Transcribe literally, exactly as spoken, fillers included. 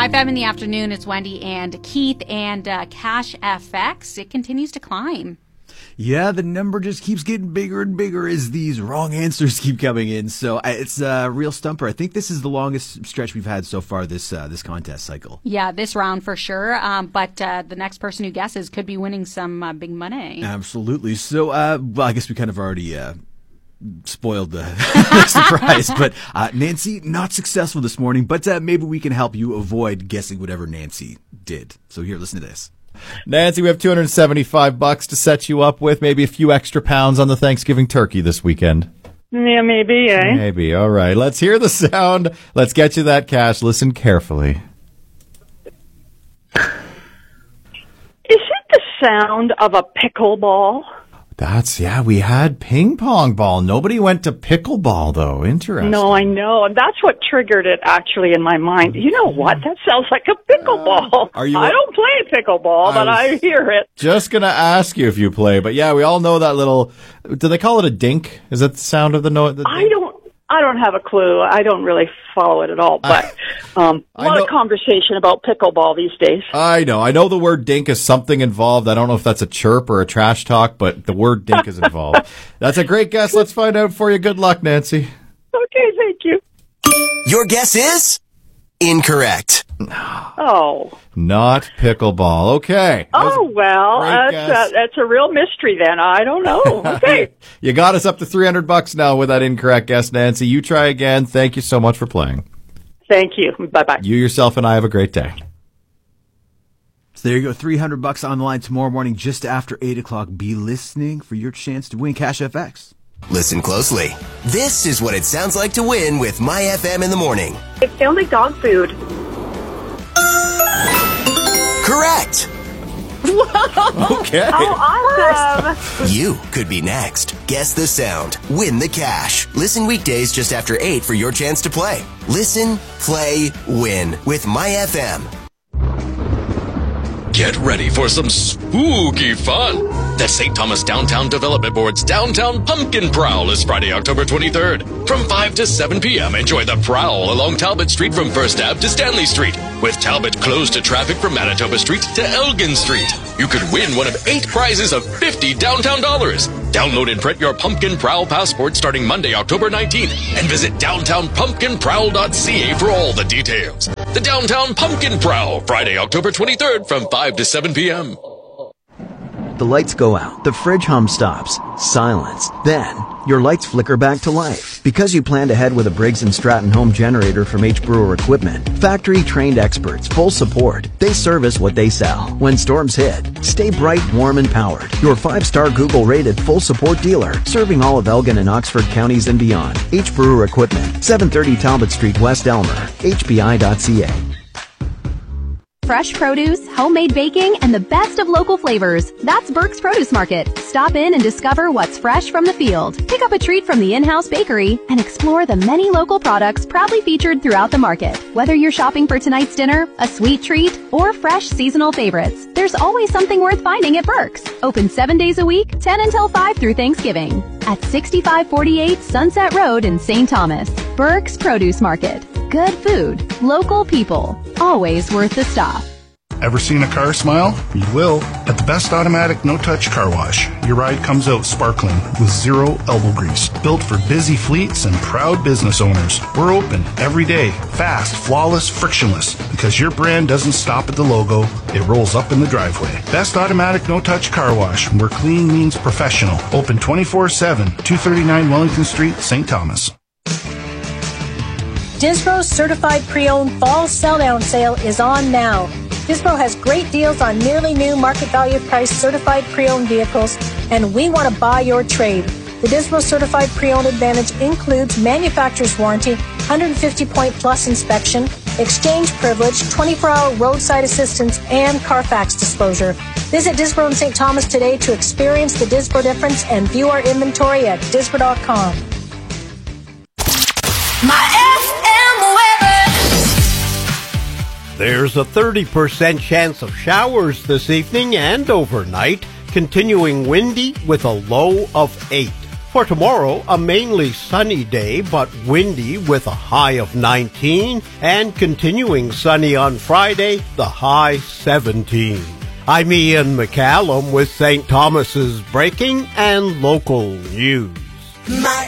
five five in the afternoon, it's Wendy and Keith, and uh, Cash F X, it continues to climb. Yeah, the number just keeps getting bigger and bigger as these wrong answers keep coming in. So it's a real stumper. I think this is the longest stretch we've had so far this uh, this contest cycle. Yeah, this round for sure. Um, but uh, the next person who guesses could be winning some uh, big money. Absolutely. So, uh, well, I guess we kind of already uh, spoiled the surprise. But uh, Nancy, not successful this morning. But uh, maybe we can help you avoid guessing whatever Nancy did. So here, listen to this. Nancy, we have two hundred seventy-five bucks to set you up with, maybe a few extra pounds on the Thanksgiving turkey this weekend. Yeah, maybe, eh? Maybe. All right. Let's hear the sound. Let's get you that cash. Listen carefully. Is it the sound of a pickleball? That's, yeah, we had ping pong ball. Nobody went to pickleball, though. Interesting. No, I know. And that's what triggered it, actually, in my mind. You know what? That sounds like a pickleball. Uh, are you I don't play pickleball, I but I hear it. Just going to ask you if you play. But, yeah, we all know that little, do they call it a dink? Is that the sound of the noise? I don't. I don't have a clue. I don't really follow it at all. But um, a lot of conversation about pickleball these days. I know. I know the word dink is something involved. I don't know if that's a chirp or a trash talk, but the word dink is involved. That's a great guess. Let's find out for you. Good luck, Nancy. Okay, thank you. Your guess is incorrect. Oh. Not pickleball. Okay. Oh, well, that's a, that's a real mystery then. I don't know. Okay. You got us up to three hundred bucks now with that incorrect guess, Nancy. You try again. Thank you so much for playing. Thank you. Bye-bye. You yourself and I have a great day. So there you go. three hundred bucks on the line tomorrow morning just after eight o'clock. Be listening for your chance to win Cash F X. Listen closely. This is what it sounds like to win with My F M in the morning. It sounds like dog food. Correct. Whoa. Okay. Oh, awesome. You could be next. Guess the sound. Win the cash. Listen weekdays just after eight for your chance to play. Listen, play, win with My F M. Get ready for some spooky fun. The Saint Thomas Downtown Development Board's Downtown Pumpkin Prowl is Friday, October twenty-third. From five to seven p.m., enjoy the prowl along Talbot Street from First Avenue to Stanley Street, with Talbot closed to traffic from Manitoba Street to Elgin Street. You could win one of eight prizes of fifty downtown dollars. Download and print your Pumpkin Prowl passport starting Monday, October nineteenth, and visit downtown pumpkin prowl dot c a for all the details. The Downtown Pumpkin Prowl, Friday, October twenty-third from five to seven p.m. The lights go out. The fridge hum stops. Silence. Then, your lights flicker back to life. Because you planned ahead with a Briggs and Stratton home generator from H. Brewer Equipment. Factory-trained experts, full support. They service what they sell. When storms hit, stay bright, warm, and powered. Your five-star Google-rated full support dealer, serving all of Elgin and Oxford counties and beyond. H. Brewer Equipment, seven thirty Talbot Street, West Elmer. H B I dot c a. Fresh produce, homemade baking, and the best of local flavors. That's Burke's Produce Market. Stop in and discover what's fresh from the field. Pick up a treat from the in-house bakery and explore the many local products proudly featured throughout the market. Whether you're shopping for tonight's dinner, a sweet treat, or fresh seasonal favorites, there's always something worth finding at Burke's. Open seven days a week, ten until five through Thanksgiving. At sixty-five forty-eight Sunset Road in Saint Thomas. Burke's Produce Market. Good food, local people, always worth the stop. Ever seen a car smile? You will. At the Best Automatic No-Touch Car Wash, your ride comes out sparkling with zero elbow grease. Built for busy fleets and proud business owners. We're open every day, fast, flawless, frictionless, because your brand doesn't stop at the logo, it rolls up in the driveway. Best Automatic No-Touch Car Wash, where clean means professional. Open twenty-four seven, two thirty-nine Wellington Street, Saint Thomas. Disbro's Certified Pre-Owned Fall Sell-Down Sale is on now. Disbro has great deals on nearly new market value price certified pre-owned vehicles, and we want to buy your trade. The Disbro Certified Pre-Owned Advantage includes manufacturer's warranty, one hundred fifty point plus inspection, exchange privilege, twenty-four hour roadside assistance, and Carfax disclosure. Visit Disbro in Saint Thomas today to experience the Disbro difference and view our inventory at disbro dot com. My F M weather. There's a thirty percent chance of showers this evening and overnight, continuing windy with a low of eight. For tomorrow, a mainly sunny day but windy with a high of nineteen, and continuing sunny on Friday, the high seventeen. I'm Ian McCallum with Saint Thomas's breaking and local news. My